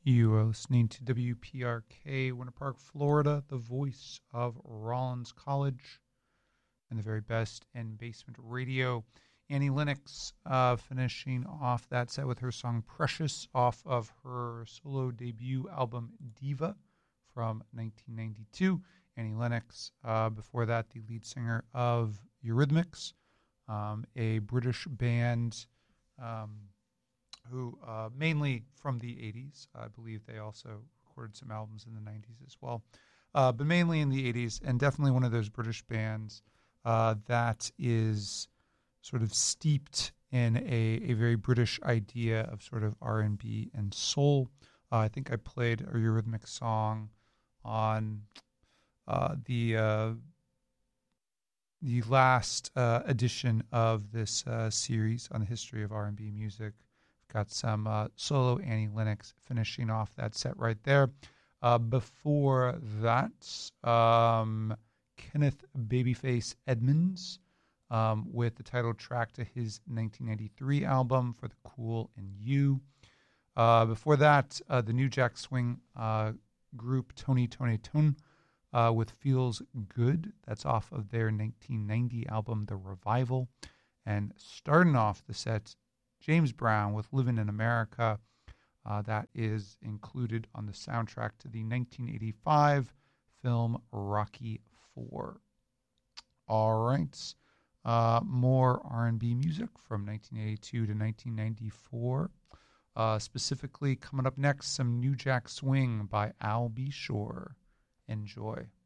You are listening to WPRK, Winter Park, Florida, the voice of Rollins College and the very best in basement radio. Annie Lennox finishing off that set with her song Precious off of her solo debut album Diva from 1992. Annie Lennox, before that, the lead singer of Eurythmics, a British band who mainly from the 80s. I believe they also recorded some albums in the 90s as well. But mainly in the 80s, and definitely one of those British bands that is sort of steeped in a very British idea of sort of R&B and soul. I think I played a Eurythmics song on the last edition of this series on the history of R&B music. Got some solo Annie Lennox finishing off that set right there. Before that, Kenneth Babyface Edmonds with the title track to his 1993 album For the Cool and You. Before that, the New Jack Swing group Tony Tone with Feels Good. That's off of their 1990 album The Revival. And starting off the set, James Brown with Living in America. That is included on the soundtrack to the 1985 film Rocky IV. All right. More R&B music from 1982 to 1994. Specifically, coming up next, some New Jack Swing by Al B. Shore. Enjoy.